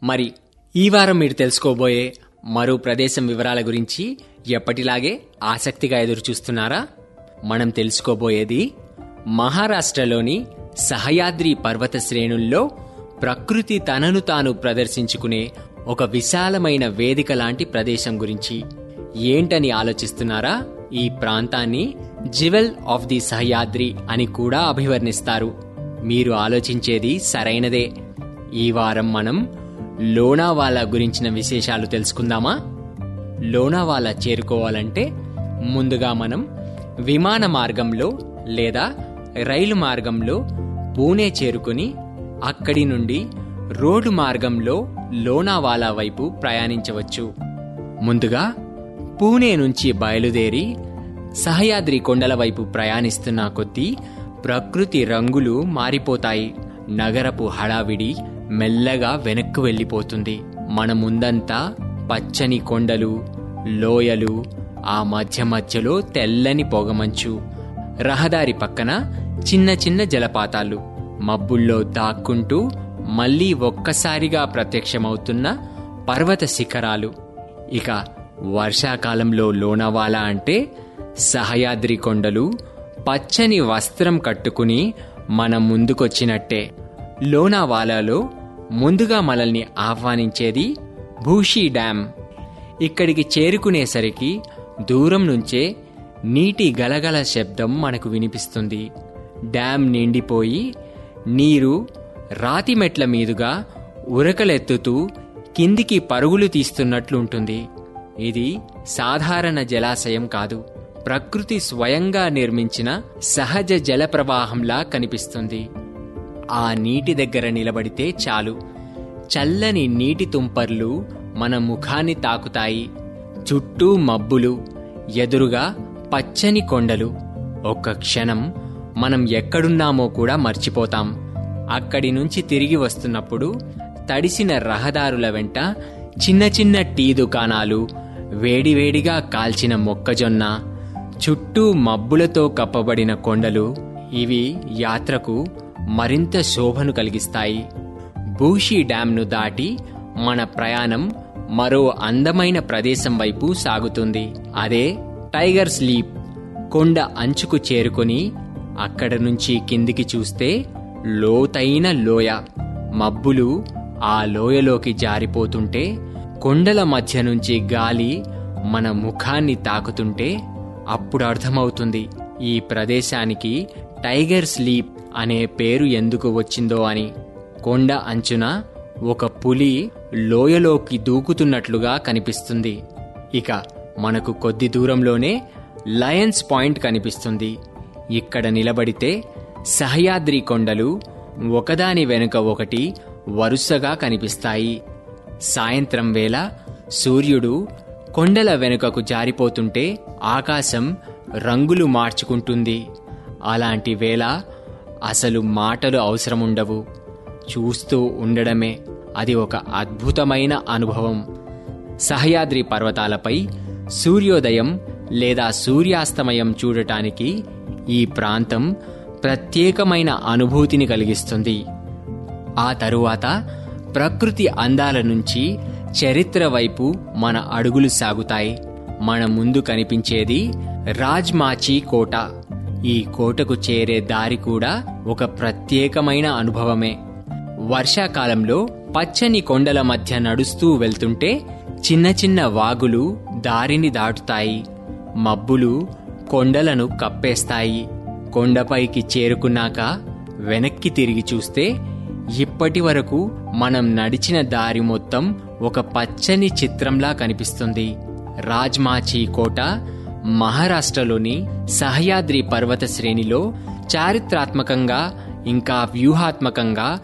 మరి ఈ వారం మీరు తెలుసుకోబోయే మరో ప్రదేశం వివరాల గురించి ఎప్పటిలాగే ఆసక్తిగా ఎదురుచూస్తున్నారా? మనం తెలుసుకోబోయేది మహారాష్ట్రలోని సహయాద్రి పర్వత శ్రేణుల్లో ప్రకృతి తనను తాను ప్రదర్శించుకునే ఒక విశాలమైన వేదిక లాంటి ప్రదేశం గురించి. ఏంటని ఆలోచిస్తున్నారా? ఈ ప్రాంతాన్ని జ్యువెల్ ఆఫ్ ది సహయాద్రి అని కూడా అభివర్ణిస్తారు. మీరు ఆలోచించేది సరైనదే. ఈ వారం మనం లోనావాలా గురించిన విశేషాలు తెలుసుకుందామా? లోనావాలా చేరుకోవాలంటే ముందుగా మనం విమాన మార్గంలో లేదా రైలు మార్గంలో పూణే చేరుకుని అక్కడి నుండి రోడ్డు మార్గంలో లోనావాలా వైపు ప్రయాణించవచ్చు. ముందుగా పూణే నుంచి బయలుదేరి సహయాద్రి కొండల వైపు ప్రయాణిస్తున్న కొద్దీ ప్రకృతి రంగులు మారిపోతాయి. నగరపు హడావిడి మెల్లగా వెనక్కు వెళ్ళిపోతుంది. మన ముందంతా పచ్చని కొండలు, లోయలు, ఆ మధ్య మధ్యలో తెల్లని పొగమంచు, రహదారి పక్కన చిన్న చిన్న జలపాతాలు, మబ్బుల్లో దాక్కుంటూ మళ్లీ ఒక్కసారిగా ప్రత్యక్షమవుతున్న పర్వత శిఖరాలు. ఇక వర్షాకాలంలో లోనావాలా అంటే సహయాద్రి కొండలు పచ్చని వస్త్రం కట్టుకుని మన ముందుకొచ్చినట్టే. లోనావాలాలో ముందుగా మనల్ని ఆహ్వానించేది భూషి డ్యామ్. ఇక్కడికి చేరుకునేసరికి దూరం నుంచే నీటి గలగల శబ్దం మనకు వినిపిస్తుంది. డ్యామ్ నిండిపోయి నీరు రాతి మెట్ల మీదుగా ఉరకలెత్తుతూ కిందికి పరుగులు తీస్తున్నట్లుంటుంది. ఇది సాధారణ జలాశయం కాదు, ప్రకృతి స్వయంగా నిర్మించిన సహజ జల ప్రవాహంలా కనిపిస్తుంది. ఆ నీటి దగ్గర నిలబడితే చాలు, చల్లని నీటి తుంపర్లు మన ముఖాన్ని తాకుతాయి. చుట్టూ మబ్బులు, ఎదురుగా పచ్చని కొండలు. ఒక్క క్షణం మనం ఎక్కడున్నామో కూడా మర్చిపోతాం. అక్కడి నుంచి తిరిగి వస్తున్నప్పుడు తడిసిన రహదారుల వెంట చిన్న చిన్న టీ దుకాణాలు, వేడివేడిగా కాల్చిన మొక్కజొన్న, చుట్టూ మబ్బులతో కప్పబడిన కొండలు, ఇవి యాత్రకు మరింత శోభను కలిగిస్తాయి. భూషి డ్యాంను దాటి మన ప్రయాణం మరో అందమైన ప్రదేశం వైపు సాగుతుంది. అదే టైగర్ స్లీప్. కొండ అంచుకు చేరుకొని అక్కడ నుంచి కిందికి చూస్తే లోతైన లోయ. మబ్బులు ఆ లోయలోకి జారిపోతుంటే, కొండల మధ్య నుంచి గాలి మన ముఖాన్ని తాకుతుంటే అప్పుడు అర్థమవుతుంది ఈ ప్రదేశానికి టైగర్ స్లీప్ అనే పేరు ఎందుకు వచ్చిందో అని. కొండ అంచున ఒక పులి లోయలోకి దూకుతున్నట్లుగా కనిపిస్తుంది. ఇక మనకు కొద్ది దూరంలోనే లయన్స్ పాయింట్ కనిపిస్తుంది. ఇక్కడ నిలబడితే సహయాద్రి కొండలు ఒకదాని వెనుక ఒకటి వరుసగా కనిపిస్తాయి. సాయంత్రం వేళ సూర్యుడు కొండల వెనుకకు జారిపోతుంటే ఆకాశం రంగులు మార్చుకుంటుంది. అలాంటి వేళ అసలు మాటలు అవసరముండవు, చూస్తూ ఉండడమే. అది ఒక అద్భుతమైన అనుభవం. సహయాద్రి పర్వతాలపై సూర్యోదయం లేదా సూర్యాస్తమయం చూడటానికి ఈ ప్రాంతం ప్రత్యేకమైన అనుభూతిని కలిగిస్తుంది. ఆ తరువాత ప్రకృతి అందాల నుంచి చరిత్ర వైపు మన అడుగులు సాగుతాయి. మన ముందు కనిపించేది రాజ్మాచీ కోట. ఈ కోటకు చేరే దారి కూడా ఒక ప్రత్యేకమైన అనుభవమే. వర్షాకాలంలో పచ్చని కొండల మధ్య నడుస్తూ వెళ్తుంటే చిన్న చిన్న వాగులు దారిని దాటుతాయి. మబ్బులు కొండలను కప్పేస్తాయి. కొండపైకి చేరుకున్నాక వెనక్కి తిరిగి చూస్తే ఇప్పటి వరకు మనం నడిచిన దారి మొత్తం ఒక పచ్చని చిత్రంలా కనిపిస్తుంది. రాజ్మాచీ కోట మహారాష్ట్రలోని సహయాద్రి పర్వత శ్రేణిలో చారిత్రాత్మకంగా ఇంకా వ్యూహాత్మకంగా